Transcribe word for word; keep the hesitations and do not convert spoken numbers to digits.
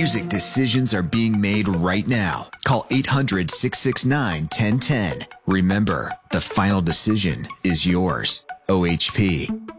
music decisions are being made right now. Call eight hundred, six six nine, one oh one oh. Remember, the final decision is yours. O H P.